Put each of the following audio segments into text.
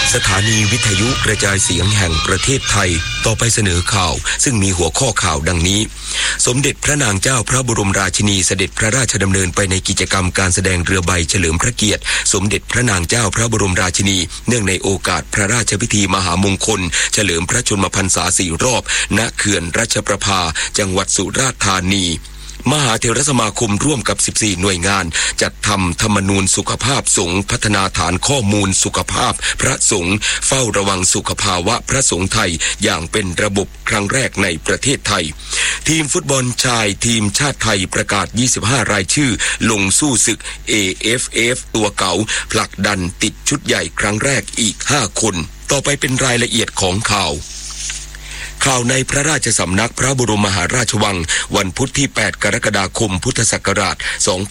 สถานีวิทยุกระจายเสียงแห่งประเทศไทยต่อไปเสนอข่าวซึ่งมีหัวข้อข่าวดังนี้สมเด็จพระนางเจ้าพระบรมราชินีเสด็จพระราชดำเนินไปในกิจกรรมการแสดงเรือใบเฉลิมพระเกียรติสมเด็จพระนางเจ้าพระบรมราชินีเนื่องในโอกาสพระราชพิธีมหามงคลเฉลิมพระชนมพรรษา4 รอบณเขื่อนรัชประภาจังหวัดสุราษฎร์ธานีมหาเถรสมาคมร่วมกับ14หน่วยงานจัดทำธรรมนูญสุขภาพสงฆ์พัฒนาฐานข้อมูลสุขภาพพระสงฆ์เฝ้าระวังสุขภาวะพระสงฆ์ไทยอย่างเป็นระบบครั้งแรกในประเทศไทยทีมฟุตบอลชายทีมชาติไทยประกาศ25รายชื่อลงสู้ศึก AFF ตัวเก่าผลักดันติดชุดใหญ่ครั้งแรกอีก5คนต่อไปเป็นรายละเอียดของข่าวในพระราชสำนักพระบรมมหาราชวังวันพุธที่8กรกฎาคมพุทธศักราช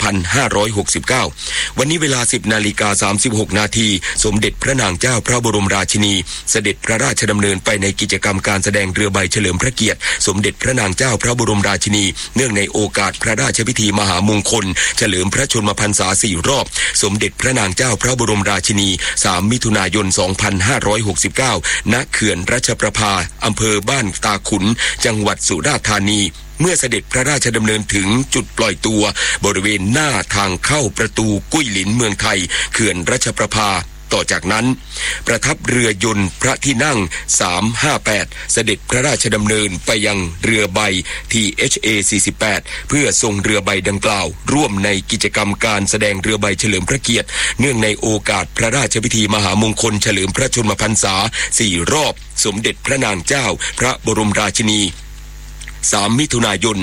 2569วันนี้เวลา 10:36 นาทีสมเด็จพระนางเจ้าพระบรมราชินีเสด็จพระราชดำเนินไปในกิจกรรมการแสดงเรือใบเฉลิมพระเกียรติสมเด็จพระนางเจ้าพระบรมราชินีเนื่องในโอกาสพระราชพิธีมหามงคลเฉลิมพระชนมพรรษา4 รอบสมเด็จพระนางเจ้าพระบรมราชินี3 มิถุนายน 2569ณเขื่อนรัชประภาอำเภอบ้านตาขุนจังหวัดสุราษฎร์ธานีเมื่อเสด็จพระราชดำเนินถึงจุดปล่อยตัวบริเวณหน้าทางเข้าประตูกุ้ยหลินเมืองไทยเขื่อนรัชประภาต่อจากนั้นประทับเรือยนต์พระที่นั่ง358เสด็จพระราชดำเนินไปยังเรือใบ THA 48เพื่อทรงเรือใบดังกล่าวร่วมในกิจกรรมการแสดงเรือใบเฉลิมพระเกียรติเนื่องในโอกาสพระราชพิธีมหามงคลเฉลิมพระชนมพรรษา4 รอบสมเด็จพระนางเจ้าพระบรมราชินี3 มิถุนายน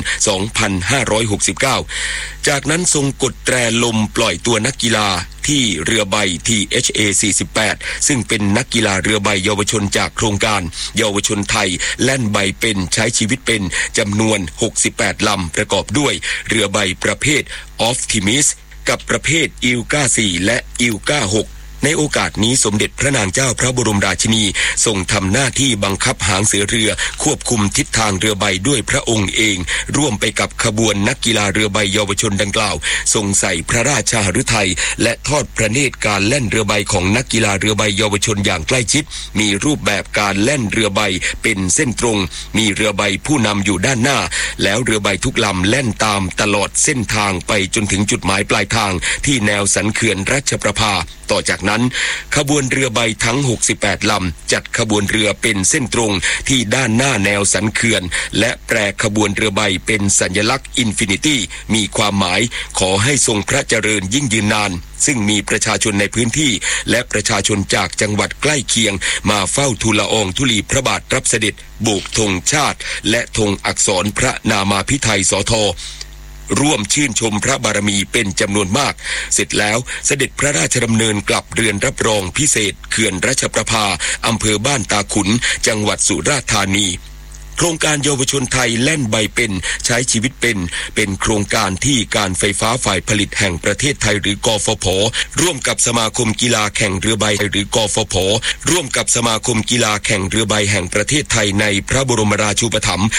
2569จากนั้นทรงกดแตรลมปล่อยตัวนักกีฬาที่เรือใบ THA 48ซึ่งเป็นนักกีฬาเรือใบเยาวชนจากโครงการเยาวชนไทยแล่นใบเป็นใช้ชีวิตเป็นจำนวน68ลำประกอบด้วยเรือใบประเภท Optimis กับประเภทอิลกา4และอิลกา6ในโอกาสนี้สมเด็จพระนางเจ้าพระบรมราชินีทรงทำหน้าที่บังคับหางเสือเรือควบคุมทิศทางเรือใบด้วยพระองค์เองร่วมไปกับขบวนนักกีฬาเรือใบเยาวชนดังกล่าวทรงใส่พระราชฤทัยและทอดพระเนตรการแล่นเรือใบของนักกีฬาเรือใบเยาวชนอย่างใกล้ชิดมีรูปแบบการแล่นเรือใบเป็นเส้นตรงมีเรือใบผู้นำอยู่ด้านหน้าแล้วเรือใบทุกลำแล่นตามตลอดเส้นทางไปจนถึงจุดหมายปลายทางที่แนวสันเขื่อนรัชประภาต่อจากนั้นขบวนเรือใบทั้ง68ลำจัดขบวนเรือเป็นเส้นตรงที่ด้านหน้าแนวสันเขื่อนและแปรขบวนเรือใบเป็นสัญลักษณ์อินฟินิตี้มีความหมายขอให้ทรงพระเจริญยิ่งยืนนานซึ่งมีประชาชนในพื้นที่และประชาชนจากจังหวัดใกล้เคียงมาเฝ้าทูลละอองธุลีพระบาทรับเสด็จโบกธงชาติและธงอักษรพระนามาภิไธยสทร่วมชื่นชมพระบารมีเป็นจำนวนมากเสร็จแล้วเสด็จพระราชดำเนินกลับเรือนรับรองพิเศษเขื่อนรัชประภาอำเภอบ้านตาขุนจังหวัดสุราษฎร์ธานีโครงการเยาวชนไทยแล่นใบเป็นใช้ชีวิตเป็นโครงการที่การไฟฟ้าฝ่ายผลิตแห่งประเทศไทยหรือกฟผ.ร่วมกับสมาคมกีฬาแข่งเรือใบหรือกฟผ.ร่วมกับสมาคมกีฬาแข่งเรือใบแห่งประเทศไทยในพระบรมราชูปถัมภ์